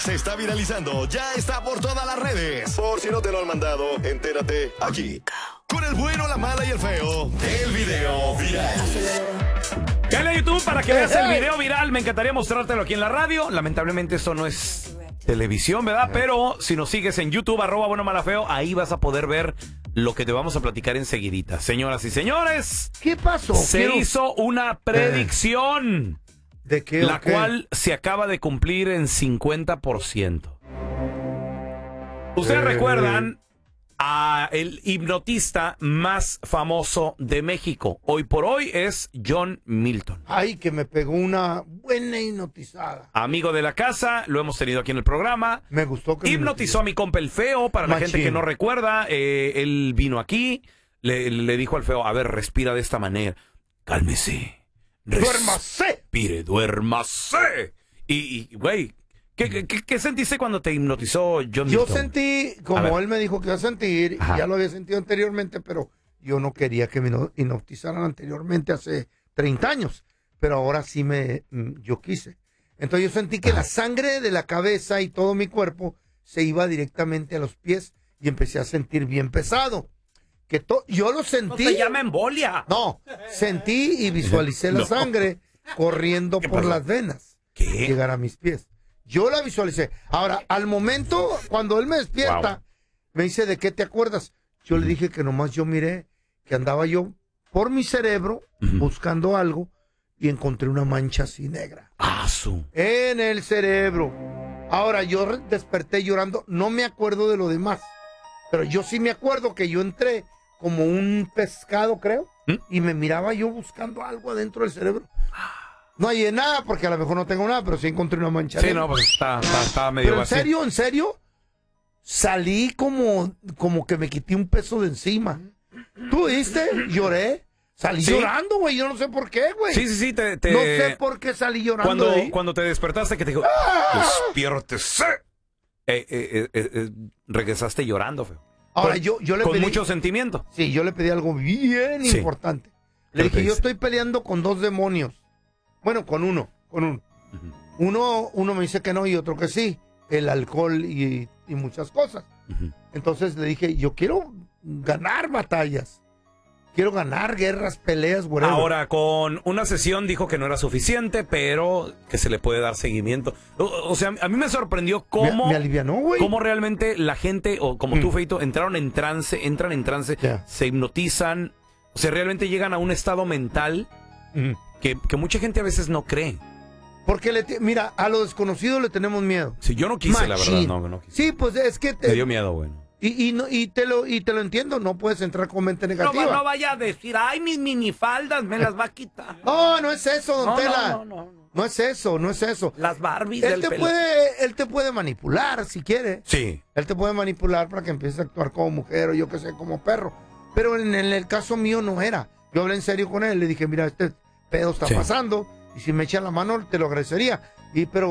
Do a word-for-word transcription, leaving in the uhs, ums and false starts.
Se está viralizando, ya está por todas las redes. Por si no te lo han mandado, entérate aquí. Con el bueno, la mala y el feo, el video viral. Dale a YouTube para que veas el video viral. Me encantaría mostrártelo aquí en la radio. Lamentablemente esto no es televisión, ¿verdad? Pero si nos sigues en YouTube, arroba bueno, mala, feo, ahí vas a poder ver lo que te vamos a platicar enseguidita. Señoras y señores, ¿qué pasó? Se Quiero... hizo una predicción. ¿De qué? La okay. cual se acaba de cumplir en cincuenta por ciento. Ustedes eh... recuerdan a el hipnotista más famoso de México. Hoy por hoy es John Milton. Ay, que me pegó una buena hipnotizada. Amigo de la casa, lo hemos tenido aquí en el programa. Me gustó que hipnotizó a mi compa el feo. Para Machín. La gente que no recuerda, eh, él vino aquí, le, le dijo al feo, a ver, respira de esta manera. Cálmese. ¡Duérmase! Respire, duérmase. Y, y, güey, ¿qué, qué, qué sentiste cuando te hipnotizó John Milton? Yo sentí, como él me dijo que iba a sentir, y ya lo había sentido anteriormente, pero yo no quería que me hipnotizaran anteriormente hace treinta años. Pero ahora sí me, yo quise. Entonces yo sentí que Ajá. la sangre de la cabeza y todo mi cuerpo se iba directamente a los pies y empecé a sentir bien pesado. Que to yo lo sentí. No se llama embolia. No, sentí y visualicé la no. sangre corriendo por pasó? las venas. ¿Qué? Llegar a mis pies. Yo la visualicé. Ahora, al momento, cuando él me despierta, wow. me dice, ¿de qué te acuerdas? Yo le dije que nomás yo miré que andaba yo por mi cerebro uh-huh. buscando algo y encontré una mancha así negra. Ah, su. En el cerebro. Ahora, yo desperté llorando. No me acuerdo de lo demás. Pero yo sí me acuerdo que yo entré como un pescado, creo, ¿Mm? y me miraba yo buscando algo adentro del cerebro. No hay nada, porque a lo mejor no tengo nada, pero sí encontré una mancha. Sí, no, pues está, está, está medio Pero en vacío. serio, en serio, salí como, como que me quité un peso de encima. ¿Tú viste? Lloré. Salí ¿Sí? llorando, güey. Yo no sé por qué, güey. Sí, sí, sí. Te, te... No sé por qué salí llorando. Cuando, ahí. cuando te despertaste, que te dijo, ¡ah! Despiértese. Eh, eh, eh, eh, regresaste llorando, feo. Ahora, con, yo, yo le con pedí, mucho sentimiento. Sí, yo le pedí algo bien sí. importante. Le dije, yo estoy peleando con dos demonios. Bueno, con uno, con uno. Uh-huh. Uno, uno me dice que no y otro que sí. El alcohol y, y muchas cosas. Uh-huh. Entonces le dije, yo quiero ganar batallas. Quiero ganar guerras, peleas, whatever. Ahora, con una sesión dijo que no era suficiente, pero que se le puede dar seguimiento. O, o sea, a mí me sorprendió cómo... Me, me alivianó, güey. Cómo realmente la gente, o como mm. tú, Feito, entraron en trance, entran en trance, yeah. se hipnotizan. O sea, realmente llegan a un estado mental mm. que, que mucha gente a veces no cree. Porque, le mira, a lo desconocido le tenemos miedo. Sí, yo no quise, Machín. la verdad, no, no quise. Sí, pues es que... Te... Me dio miedo, güey. Y, y, no, y, te lo, y te lo entiendo, no puedes entrar con mente negativa. No, no vaya a decir, ay, mis minifaldas me las va a quitar. No, no es eso, don no, Tela. No, no, no, no. No es eso, no es eso. Las Barbies él del te puede, Él te puede manipular si quiere. Sí. Él te puede manipular para que empieces a actuar como mujer o yo que sé, como perro. Pero en, en el caso mío no era. Yo hablé en serio con él, le dije, mira, este pedo está sí. pasando y si me echa la mano te lo agradecería. Y, pero